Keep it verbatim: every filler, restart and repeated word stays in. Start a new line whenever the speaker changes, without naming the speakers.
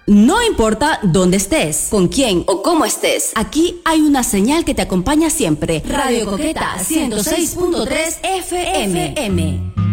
No importa dónde estés, con quién o cómo estés, aquí hay una señal que te acompaña siempre. Radio Coqueta ciento seis punto tres F M.